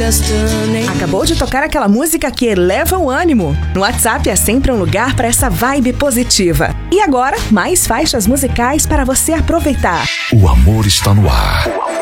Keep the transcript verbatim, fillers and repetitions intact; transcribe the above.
Acabou de tocar aquela música que eleva o ânimo. No WhatsApp é sempre um lugar para essa vibe positiva. E agora, mais faixas musicais para você aproveitar. O amor está no ar.